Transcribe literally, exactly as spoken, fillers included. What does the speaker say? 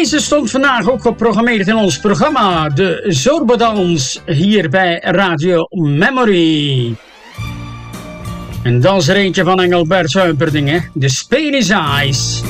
Deze stond vandaag ook geprogrammeerd in ons programma, de Zorbadans, hier bij Radio Memory. En dat is er eentje van Engelbert Humperdinck, de Spanish Eyes.